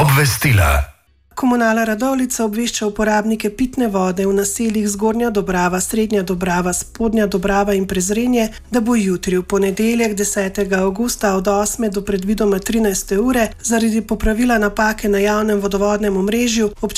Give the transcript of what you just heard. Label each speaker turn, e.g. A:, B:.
A: Obvestila.
B: Komunala Radovljica obvešča uporabnike pitne vode v naseljih Zgornja Dobrava, Srednja Dobrava, Spodnja Dobrava in Prezrenje, da bo jutri v ponedeljek 10. avgusta od 8. do predvidoma 13. ure zaradi popravila napake na javnem vodovodnem omrežju